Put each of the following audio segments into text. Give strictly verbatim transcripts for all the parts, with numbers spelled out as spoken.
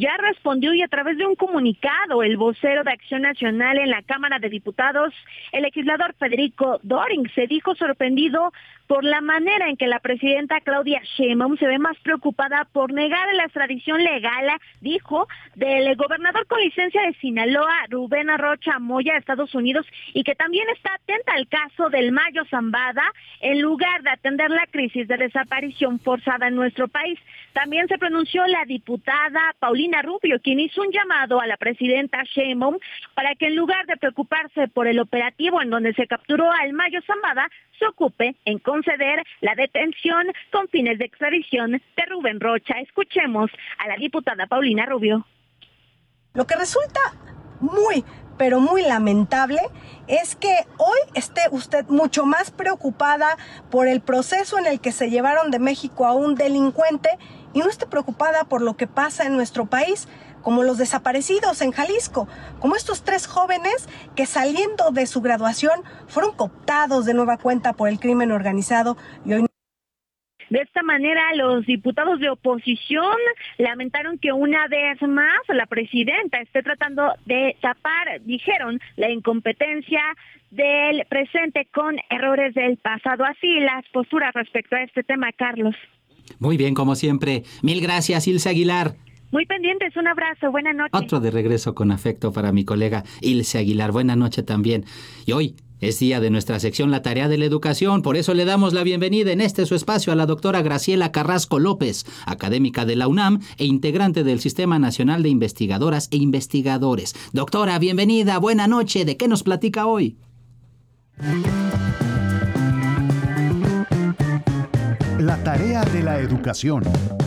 ya respondió y a través de un comunicado, el vocero de Acción Nacional en la Cámara de Diputados, el legislador Federico Doring, se dijo sorprendido por la manera en que la presidenta Claudia Sheinbaum se ve más preocupada por negar la extradición legal, dijo, del gobernador con licencia de Sinaloa, Rubén Rocha Moya, a Estados Unidos, y que también está atenta al caso del Mayo Zambada, en lugar de atender la crisis de desaparición forzada en nuestro país. También se pronunció la diputada Paulina Rubio, quien hizo un llamado a la presidenta Sheinbaum para que en lugar de preocuparse por el operativo en donde se capturó al Mayo Zambada, se ocupe en conceder la detención con fines de extradición de Rubén Rocha. Escuchemos a la diputada Paulina Rubio. Lo que resulta muy, pero muy lamentable es que hoy esté usted mucho más preocupada por el proceso en el que se llevaron de México a un delincuente y no esté preocupada por lo que pasa en nuestro país, como los desaparecidos en Jalisco, como estos tres jóvenes que saliendo de su graduación fueron cooptados de nueva cuenta por el crimen organizado y hoy. De esta manera, los diputados de oposición lamentaron que una vez más la presidenta esté tratando de tapar, dijeron, la incompetencia del presente con errores del pasado. Así las posturas respecto a este tema, Carlos. Muy bien, como siempre. Mil gracias, Ilse Aguilar. Muy pendientes, un abrazo, buena noche. Otro de regreso con afecto para mi colega Ilse Aguilar. Buena noche también. Y hoy es día de nuestra sección La Tarea de la Educación, por eso le damos la bienvenida en este su espacio a la doctora Graciela Carrasco López, académica de la UNAM e integrante del Sistema Nacional de Investigadoras e Investigadores. Doctora, bienvenida, buena noche. ¿De qué nos platica hoy? La Tarea de la Educación.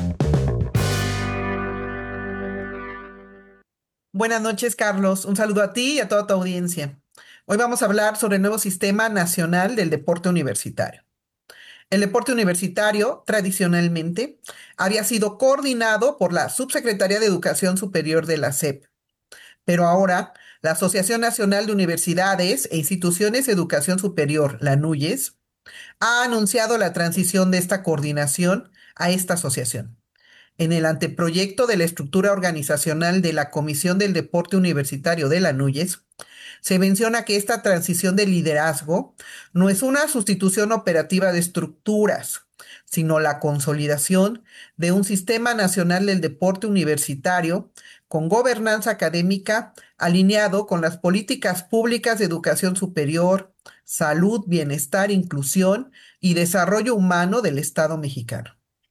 Buenas noches, Carlos. Un saludo a ti y a toda tu audiencia. Hoy vamos a hablar sobre el nuevo Sistema Nacional del Deporte Universitario. El deporte universitario, tradicionalmente, había sido coordinado por la Subsecretaría de Educación Superior de la S E P. Pero ahora, la Asociación Nacional de Universidades e Instituciones de Educación Superior, la NUYES, ha anunciado la transición de esta coordinación a esta asociación. En el anteproyecto de la estructura organizacional de la Comisión del Deporte Universitario de la NUYES, se menciona que esta transición de liderazgo no es una sustitución operativa de estructuras, sino la consolidación de un Sistema Nacional del Deporte Universitario con gobernanza académica alineado con las políticas públicas de educación superior, salud, bienestar, inclusión y desarrollo humano del Estado mexicano.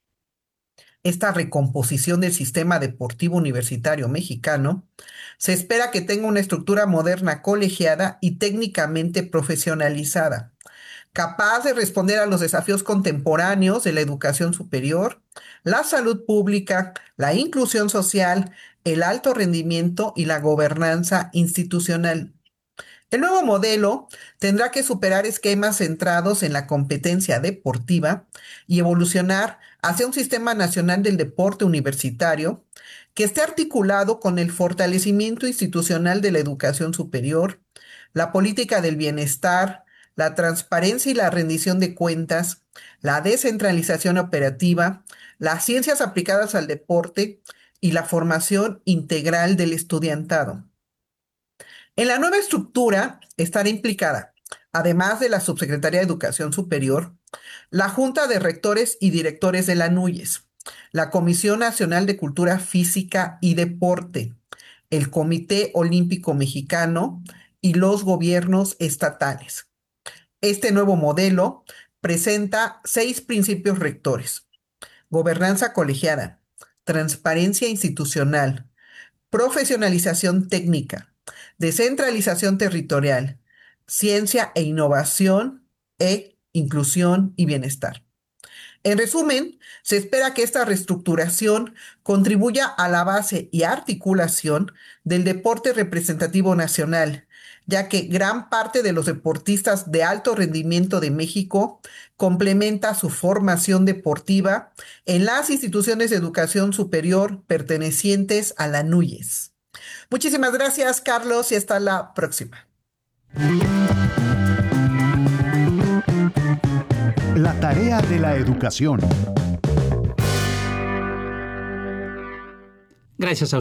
Esta recomposición del sistema deportivo universitario mexicano se espera que tenga una estructura moderna colegiada y técnicamente profesionalizada, capaz de responder a los desafíos contemporáneos de la educación superior, la salud pública, la inclusión social, el alto rendimiento y la gobernanza institucional. El nuevo modelo tendrá que superar esquemas centrados en la competencia deportiva y evolucionar hacia un sistema nacional del deporte universitario que esté articulado con el fortalecimiento institucional de la educación superior, la política del bienestar, la transparencia y la rendición de cuentas, la descentralización operativa, las ciencias aplicadas al deporte y la formación integral del estudiantado. En la nueva estructura estará implicada, además de la Subsecretaría de Educación Superior, la Junta de Rectores y Directores de la NUYES, la Comisión Nacional de Cultura Física y Deporte, el Comité Olímpico Mexicano y los gobiernos estatales. Este nuevo modelo presenta seis principios rectores: gobernanza colegiada, transparencia institucional, profesionalización técnica, descentralización territorial, ciencia e innovación, e inclusión y bienestar. En resumen, se espera que esta reestructuración contribuya a la base y articulación del deporte representativo nacional, ya que gran parte de los deportistas de alto rendimiento de México complementa su formación deportiva en las instituciones de educación superior pertenecientes a la NUYES. Muchísimas gracias, Carlos, y hasta la próxima. La Tarea de la Educación. Gracias a